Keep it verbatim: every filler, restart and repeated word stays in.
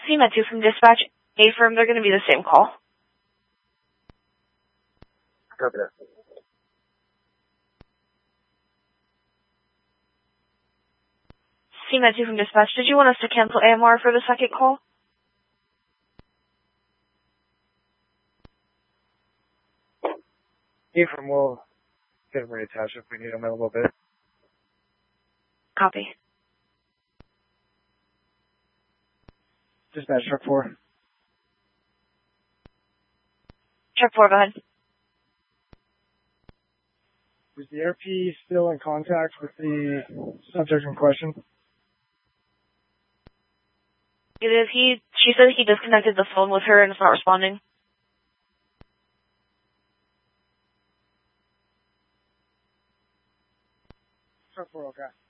SEMA two from dispatch. A-firm, they're going to be the same call. Copy that. SEMA two from dispatch, did you want us to cancel A M R for the second call? A-firm will get them reattached if we need them in a little bit. Copy. Dispatch truck four. Truck four, go ahead. Is the R P still in contact with the subject in question? It is. He, she said he disconnected the phone with her and is not responding. Truck four, okay.